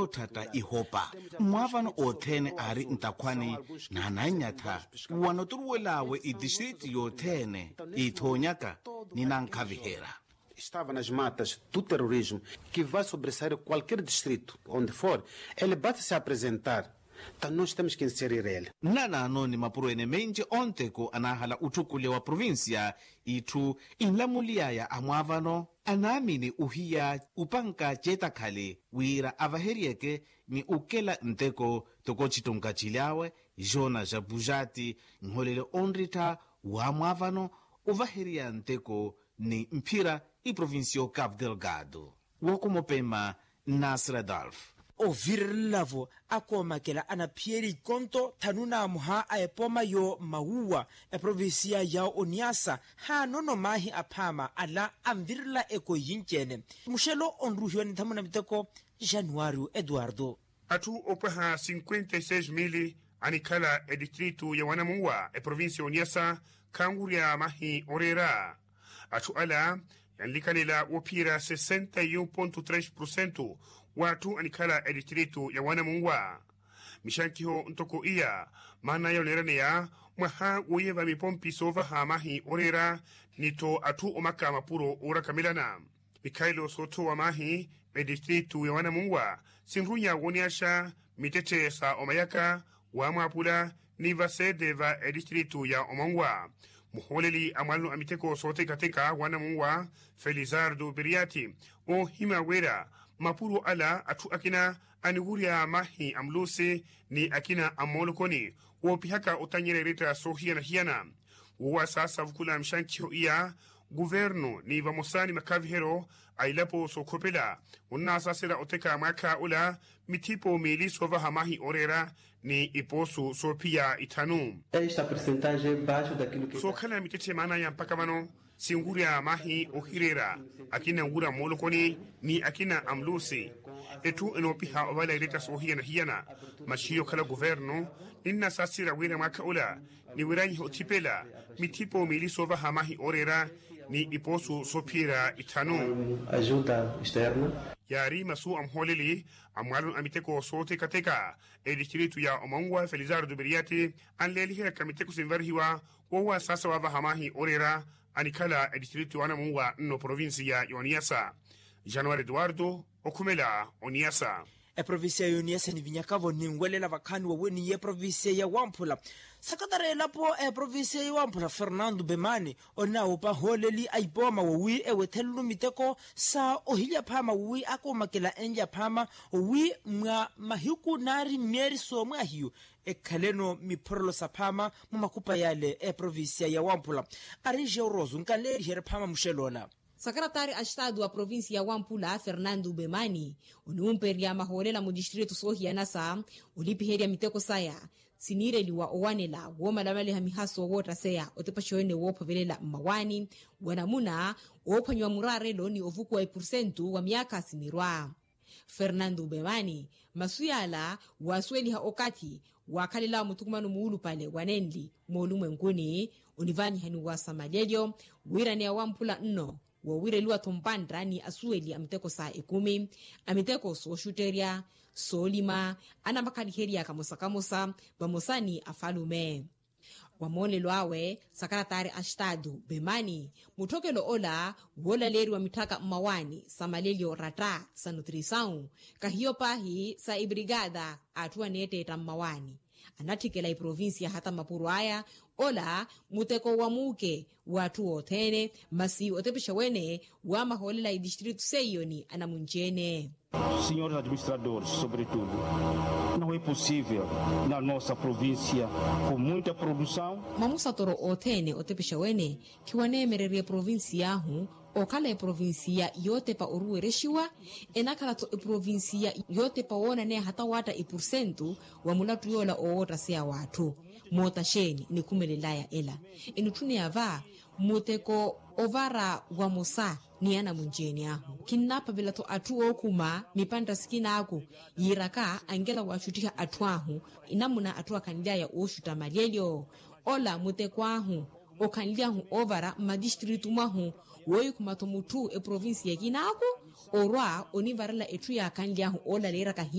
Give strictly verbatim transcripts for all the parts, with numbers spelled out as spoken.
tata ihopa mwavano othene ari ntakhwani na ananyatha wano turuwelawe idistrito yothene ithonyaka ni nankhavihera. Estava nas matas do terrorismo, que vai sobressair qualquer distrito, onde for, ele bate-se a apresentar. Então nós temos que inserir ele. Nana anoni mapuruene menje onteko anahala utukule wa provincia itu inlamuliaya amwavano anamini uhiya upanka jetakhale wira avaherieke ni ukela nteko toko chitonga chilawe jona jabujati ngholele onrita wa mwavano uvaheria nteko ni mpira i provincio Cabo Delgado. Wokumopema Nasra Dalf. Ovir lavo akomakela ana Pieri Konto tanuna muha aepoma yo maua e provinsia ya Oniasa ha nono mahi apama ala amvirla eko yinkene mushelo onruhyo ni tamuna miteko Januário Eduardo. Atu opaha cinquenta e seis mil anikala e distrito ya Wanamua e provinsia Oniasa kanguria mahi orera. Atu ala yanlikanila wapira sessenta e um vírgula três por cento watu anikala e distrito ya Wanamungwa. Mishankiho ntoko iya mana ya onerane ya mwaha uyeva mipompi sova hamahi orera nito atu omaka mapuro ora kamilana. Mikailo soto wa mahi e distrito ya Wanamungwa sinrunya woniasha mitete sa omayaka wa mwapula ni vasede va e distrito ya Omangwa. Muholeli amalno amiteko sote kateka Wanamungwa Felizardo Beriati o himawera mapuro ala atu akina aniguria mahi amlose ni akina amolokoni o pihaka otanyere reta sohiana hiana uwa sasa vukula mshankio iya guverno ni vamosani makavihero ailapo sokopela unasa sera oteka maka ula mitipo mili sova hamahi orera ni iposu sopia itanu. Esta percentagem baixo daquilo que so kala mitete mana ya mpaka mano singuria mahi ohirera akina ngura molokoni ni akina amluse etu enopiha ovala ireta sohiana hiana mashio kala governo inna sasira wira maka ula ni wiranyi hotipela mitipo mili sova hamahi orera ni iposu sopira itanu ajuda externa yari masu amholeli amwalun amiteko sote kateka e distritu ya Omangwa Felizardo Beriati anleli hera kamiteko sinvarhiwa wawa sasa wava hamahi orera anikala e distritu Wanamungwa no provinsia ya Oniasa. Januário Eduardo okumela Oniasa. E provinsia ya Oniasa ni vinyakavo ni ngwelela vakani wa weni ye provinsia ya Wampula. Sakatare lapo e provinsia ya Wampula Fernando Bemani ona upa holeli aipoma wawi e wetelu miteko sa ohilya pama wawi ako makela enja pama wawi mga mahiku nari mieri so mga hiyo e kaleno miporolo sa pama mumakupa yale e provinsia ya Wampula. Arije urozu nkaleri here pama mushelona. Secretário de Estado da província ya Wampula, Fernando Bemani, unumperia maholela mu distrito sohiana sa, ulipiheria miteko saya, sinire liwa owanela, woma lamale hamihaso wota seya, otepashoene wopa velela mawani, wanamuna, wopa nywa murare lo ni ovuku wa iporsentu wa miaka sinirwa. Fernando Bemani, masuyala, wasweli ha okati, wakalila mutukumanu muulu pale wanenli, molumu mkuni, univani hanuwa samalelio, wirani ya Wampula nno, wawire luwa tompandra ni asueli amiteko saa ikumi, amiteko so shuteria, so lima, anamakaliheria kamosa kamosa, bamosani afalume. Wamone loawe, Secretário de Estado, Bemani, mutokelo ola, wola leri wa mitaka mawani, samalelio rata, sa nutrição, kahiyo pahi, sa ibrigada, atua nete tamawani. Anatikela i provinsia hata mapuruaya, ola muteko wa muke, watu otene, masi otepisha wene, wa maholela i distrito seioni anamunchene. Senhores administradores, sobretudo, não é possível na nossa província com muita produção. Mamusa toro otene otepisha wene, kiwane mererie provinsia hu, okala e provinsia yote pa uruereshiwa, enakala to e provinsia yote pa wona ne hata wata i porsentu wa mulatu yola oota sea watu. Mota sheni ni kumelelaya ela. Inutune yava, muteko ovara wa musa ni ana munjeni ahu. Kinapa bila to atu okuma, mipanda sikina aku, yiraka angela wachutiha atu ahu, inamuna atua kandia ya oshuta malelio. Ola muteko ahu, o kandia hu ovara ma distritu mahu, woyu kumatomutu e provinsi ya kinako, orwa onivarala etu ya kandia hu ola lera kahiyo,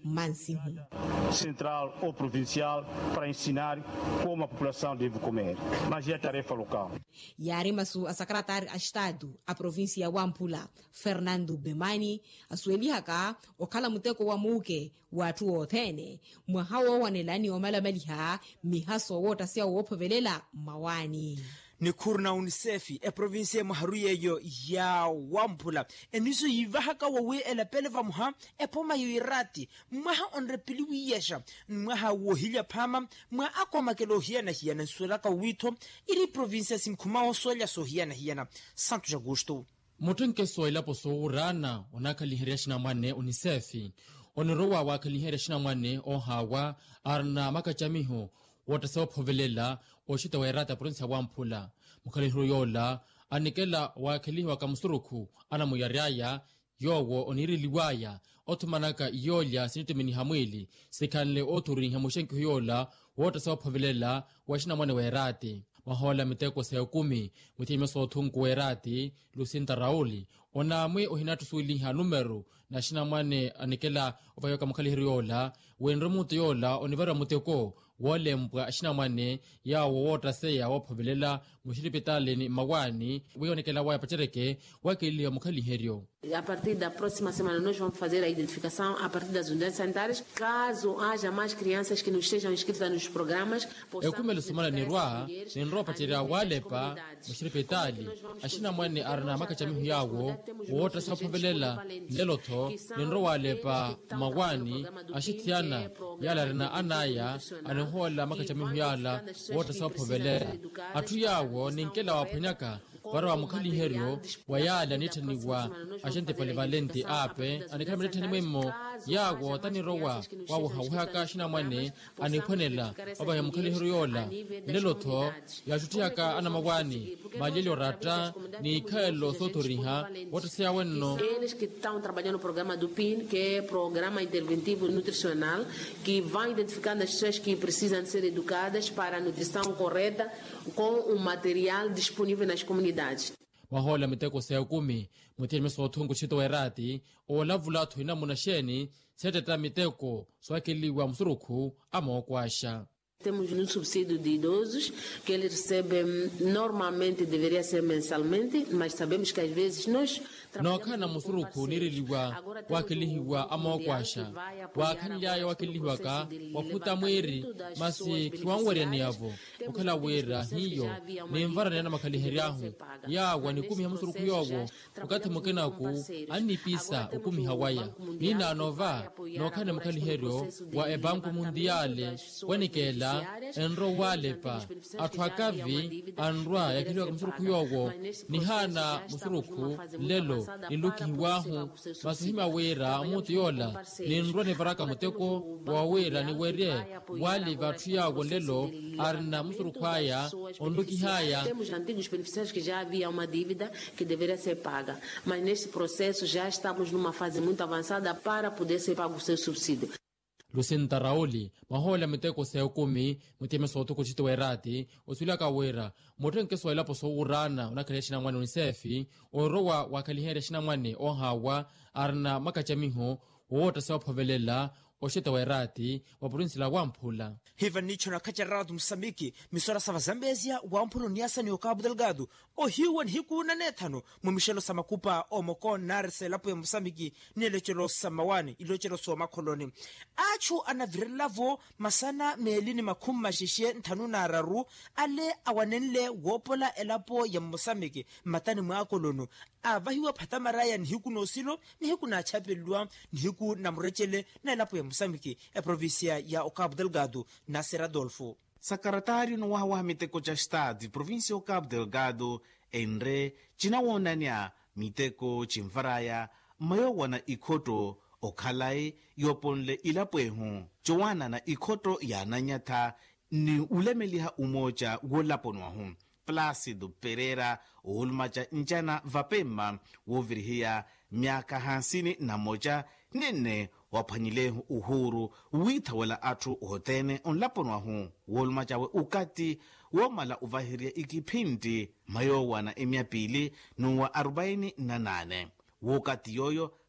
Mansihu. Central ou provincial para ensinar como a população deve comer. Mas é tarefa local. Yarimasu a secretário a Estado, a província ya Wampula, Fernando Bemani, a suelihaka, o kala muteko wa muke, watu otene, mwahawa wanelani omala maliha, mihaso wota siya wopovelela mawani. Ni kurna unisefi e provinsia maharuyeyo ya Wampula eniso yivahaka wawe ele peleva muha e poma yoirati mwaha onrepiliwi yesha mwaha wohilya pama mwa akoma kelo hiana hiana suelaka wito iri provinsia simkuma osolia so hiana hiana Santo Jagusto Motenke soila poso urana onakaliheria shina mwane unisefi onorowa wakaliheria shina mwane ohawa arna makachamiho watasawa povelela oshita wairata provinsia Wampula mukalihiru yola anikela wakalihiwa kamusuruku ana muyariaya yowo oniriliwaya otumanaka yolya sinitemeni hamwili sikanle oturi hamushenki yola watasawa povelela washina mwane wairate mahola miteko sa kumi mutime so thunku wairate Lucinda Rauli onamwe ohinatu suiliha numero na shina mwane anikela ovayoka mukalihiru yola wenre mutu yola onivara muteko wolembwa ashina mwane ya wota seya waphobelela mushiripitaleni mawani wionekela waya pachereke wakili mukhaliherio. A partir da próxima semana nós vamos fazer a identificação a partir das unidades sanitárias. Caso haja mais crianças que não estejam inscritas nos programas, ekumele sumala nirwa ninro pacheria walepa mushiripitali ashina mwane arna makachamihu yawo wota saphobelela lelotho ninro walepa mawani ashitiana yala rina anaya anihola makachamihu yala wota saphobelela atu yawo ninkela waponyaka wara wa mukhaliherio wayala nitaniwa agente polivalente ape anikala mletani mwemo yawo tanirowa wawo hawhaka shina mwane aniphonela oba ya mukhaliherio yola lelotho yajutiaka ana mawani malelo rata ni khelo sotoriha wota seya wenno eles que estão trabalhando no programa do P I N, que é Programa Interventivo Nutricional, que vai identificando as pessoas que precisam ser educadas para a nutrição correta com o material disponível nas comunidades. Mahola miteko seya kumi mutime so thungu chito wairati olavulatu ina munasheni seteta miteko swakeliwa msuruku amokwasha. Temos um subsídio de idosos que eles recebem normalmente, deveria ser mensalmente, mas sabemos que às vezes nós nokana musuruku niriliwa wakilihiwa amokwasha wakanilaya wakilihiwa ka waputa mweri masi kiwangwariani yavo ukala wera hiyo ni mvara nena makaliheriahu yawa ni kumi ya musuruku yowo ukati mukenaku anipisa ukumi hawaya nina anova nokana makaliherio wa ebanku mundiale wanikela enro walepa atuakavi anrua yakiliwa musuruku yowo ni hana musuruku lelo niluki wahu masihima wera mutu yola ninrua ni varaka muteko wa wera ni werie wali vatu yago lelo arna musuruku haya onduki haya. Temos antigos beneficiários que já havia uma dívida que deveria ser paga, mas neste processo já estamos numa fase muito avançada para poder ser pago o seu subsídio. Lucinda Rauli mahola miteko seya kumi mutime soto kuchito wairati osulaka wera motenke soila poso urana unakale shina mwane unisefi orowa wakalihere shina mwane ohawa arna makachamiho wota sewa phovelela oshita wairati wa provinsi la Wampula. Hiva nicho na kacharatu Msambiki misora sava Zambezia Wampula niasa ni Cabo Delgado o hiwa ni hiku na nethano mumishelo samakupa o moko narse lapo ya Msambiki nilechelo samawani ilochelo soma koloni achu anavirelavo masana melini makumu mashishie ntanu na araru ale awanenle wopola elapo ya Msambiki matani mwa kolonu avahiwa patamaraya ni hiku nosilo ni hiku na chapelua ni hiku na murechele na elapo ya Msambiki e provincia ya Cabo Delgado Nasser Adolfo. Secretário no wahawaha miteko cha Estado província o Cabo Delgado enre cinawonania miteko chimvaraya mayowana ikhoto okhalai yoponle ilapwehu jowana na ikhoto yananyatha ni ulemeliha umoja wolaponwahu Plácido Pereira ulmacha njana vapema wovirihiya miaka hansini na moja nene waphanyilehu uhuru withawela athu hotene onlaponwahu wolmachawe ukati womala uvahiria ikiphindi mayowana emyapili nuwa arobaini na nane wokati yoyo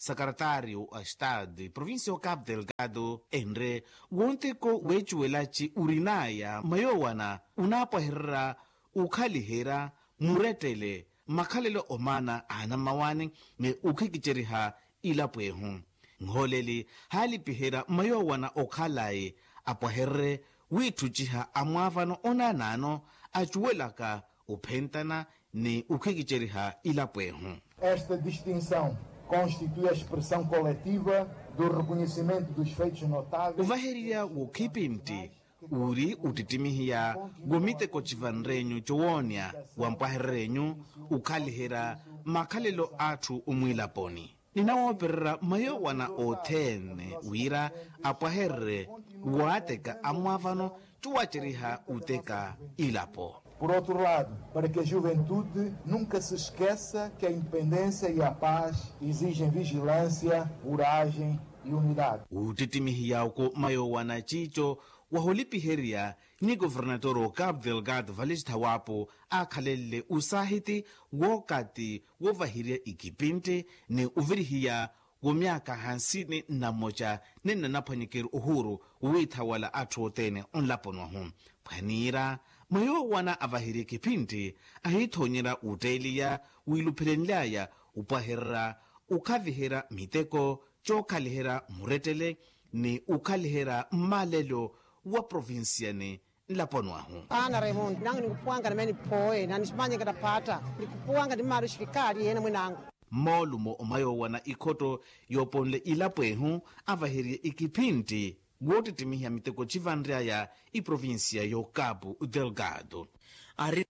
secretário a Estado província Cabo Delgado enre wonteko wechuelachi urinaya mayowana unapaherra ukhalihera muretele makhalelo omana ana mawane me ukhikicheriha ilapwehu ngholeli halipihera mayowana okhalaye apaherre withuchiha amwavano onanano achuelaka uphentana ni ukhikicheriha ilapwehu. Esta distinção constitui a expressão coletiva do reconhecimento dos feitos notáveis. Uvaheria wukhipinti uri utitimihiya gomiteko chivanrenyu chowonya wampaherrenyu ukhalihera makhalelo athu umwilaponi ninawoperera mayowana othene wira apaherre waateka amwavano chuwacheriha uteka ilapo. Por outro lado, para que a juventude nunca se esqueça que a independência e a paz exigem vigilância, coragem e unidade. Utitimihiyauko mayowana chicho waholipiheria ni governador o Cabo Delgado Valisthawapo akhalele usahiti wokati wovahiria ikipinte ni uvirihiya womyaka hansini namoja nina naphwanyikeri uhuru uwithawala athu otene onlaponwahu phanira mayowana avahiria kipinte ahithonyera uteliya wiluphelenlaya upaherera ukhavihera miteko chokhalihera muretele ni ukhalihera mmalelo wa provinsia ne laponwahu. Ana Raymond nangu nikupuanga na meni poe na nismanye kada pata nikupuanga ni maru shikari yena mwenangu molumo omayowana ikhoto yoponle ilapwehu avahirie ikipinti wotitimihya miteko chivanriaya iprovinsia yo Cabo Delgado. Ari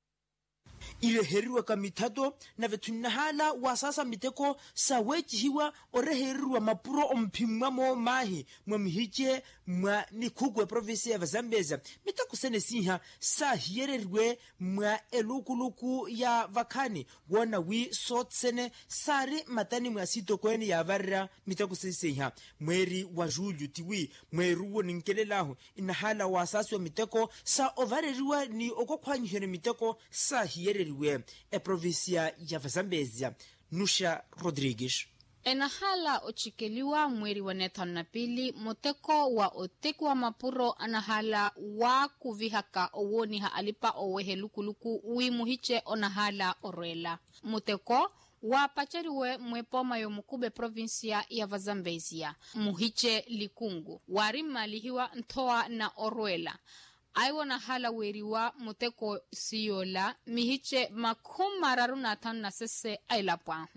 ileheriwa kamithato na vethunahala wa sasa miteko sawechihiwa oreheriwa mapuro omphimwamo mahi mwa mihiche mwa mikhukwe provinsi ya Zambezia miteko sene siha sahiyereriwe mwa elukuluku ya vakhani wona wi sotsene sari matani mwa sitokweni ya varra miteko sesiha mweri wa julyu tiwi mweru woninkelelaho inahala wa sasa wa miteko sa ovareriwa ni okokhwanyihere miteko sahiyereriwe e provincia ya Zambezia. Nusha Rodrigues. Enahala ochikeliwa mweri wa nethano na pili moteko wa oteku wa mapuro anahala wa kuvihaka owoniha alipa owehe lukuluku uimuhiche onahala orela. Moteko wa pachariwe mwepo mayo mukube provinsia ya Zambezia muhiche likungu warima lihiwa ntoa na orwela aiwona hala weriwa muteko siyola mihiche makumararu na tanu na sese ailapwahu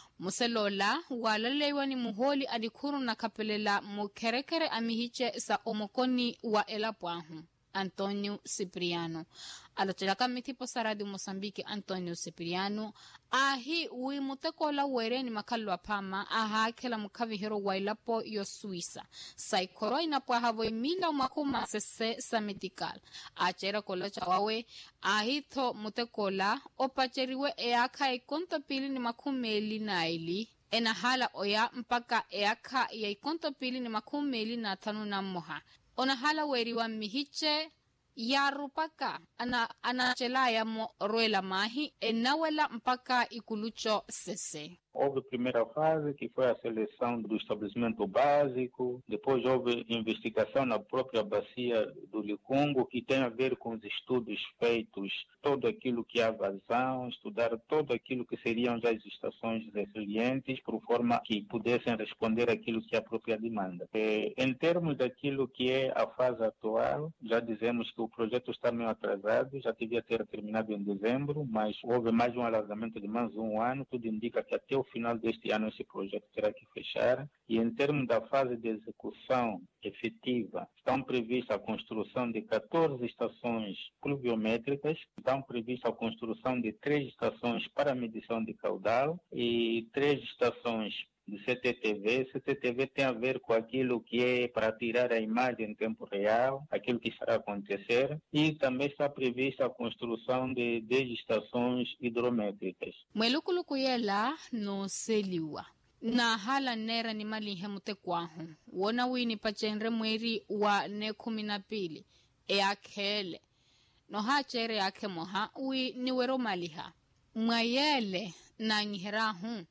muselola walalewa ni muholi adikuru na kapelela mukerekere amihiche sa omokoni wa elapwahu Antonio Cipriano alotela mitipo saradi Mosambiki Antonio Cipriano ahi ui muteko la were ni makalwa pama aha kela mukavihero wailapo yo Suisa saikoro inapo havo mila makuma sese sa medical achera kolocha wawe ahito muteko la opacheriwe eaka ikonto pili ni makumeli na ili enahala oya mpaka eaka ya ikonto pili ni makumeli na tanu na moha onahala weriwa mihiche ya rupaka ana anachelaya mo roela mahi enawela mpaka ikulucho sese. Houve a primeira fase, que foi a seleção do estabelecimento básico, depois houve investigação na própria bacia do Likungu, que tem a ver com os estudos feitos, todo aquilo que é a vazão, estudar todo aquilo que seriam já as estações resilientes, por forma que pudessem responder àquilo que é a própria demanda. E, em termos daquilo que é a fase atual, já dizemos que o projeto está meio atrasado, já devia ter terminado em dezembro, mas houve mais um alargamento de mais um ano, tudo indica que até o final deste ano esse projeto terá que fechar. E em termos da fase de execução efetiva, estão previstas a construção de catorze estações pluviométricas, estão previstas a construção de três estações para medição de caudal e três estações de C T T V. C T T V tem a ver com aquilo que é para tirar a imagem em tempo real, aquilo que estará a acontecer, e também está prevista a construção de dez estações hidrométricas. Mwelukulukuela no seliwa na hala nera ni mali hemute kwahu wona wini pachenre mweri wa ne kumi na pili e akhele no hachere akhe moha wi ni wero maliha mwayele na nyiherahu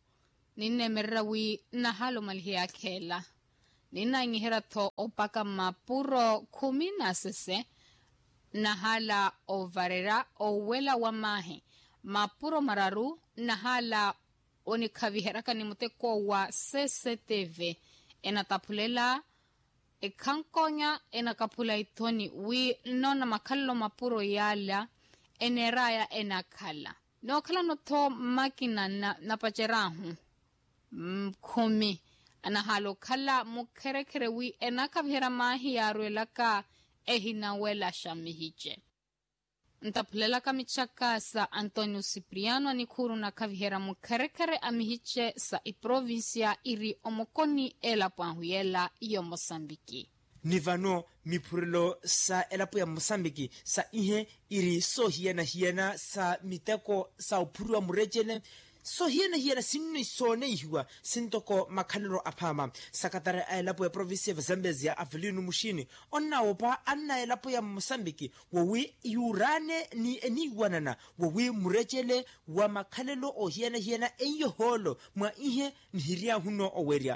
ninnemerera wi nahalo malihi akhela ninangihera tho opaka mapuro kumi na sese nahala ovarera owela wa mahe mapuro mararu nahala onikhaviheraka ni muteko wa C C T V enataphulela ekhankonya enakaphula ithoni wi nona makhallo mapuro yala eneraya enakhala nokhala notho makina na napacherahu mkhumi anahalo khala mukherekhere wi enakavhera mahi yarwelaka ehinawela shamihije ntaphulela ka michaka sa Antonio Cipriano anikhuru na kavhera mukherekhere amihiche sa iprovinsia iri omokoni elapo ahuyela iyo Mosambiki ni vano mipurilo sa elapo ya Mosambiki sa ihe iri so hiena hiena sa miteko sa upurua murejene so hiena hiena sinu isone ihiwa sintoko makhalelo aphama sakatare a elapo ya province ya Zambezia avelinu mushini onna opa anna elapo ya Mosambiki wowi yurane ni eniwanana wowi murejele wa makhalelo o hiena hiena enyo holo mwa ihe nihiria huno oweria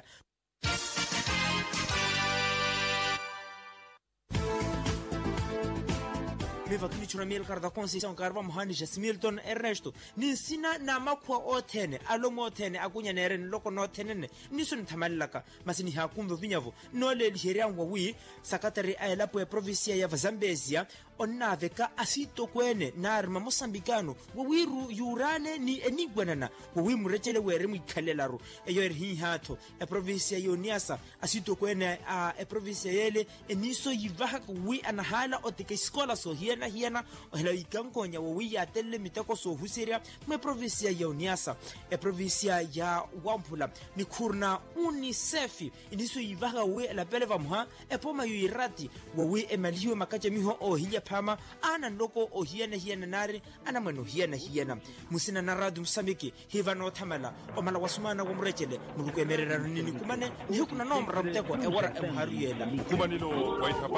Miva kilichuna miel karda Conceição karva Mohani Jasmilton Ernesto ninsina na makwa othene alomo othene akunya neren loko no thenene nisun thamalaka masini hakumvo vinyavo no le liheriangwa wi sakatari ayelapo ya provinsia ya Zambezia onnaveka asito kwene narima Mosambikano wawiru yurane ni enigwanana wawi murechele were mwikhalelaru eyo erhi hatho e provinsia yoniasa asito kwene a e provinsia yele eniso yivaha wi anahala otike iskola so hiena hiena ohela ikankonya wawi yatelle miteko so husiria me provinsia yoniasa e provinsia ya Wampula ni kurna UNICEF iniso yivaha wi la peleva mha e poma yirati wawi emaliwe makache miho o hiya phama ana ndoko o hiena hiena nare ana mweno hiena hiena musina na radio Msambiki hiva no thamala o mala wasumana wa murechele muluku emerera nini kumane ni hukuna no mramteko e wara e muhariyela kumanilo wa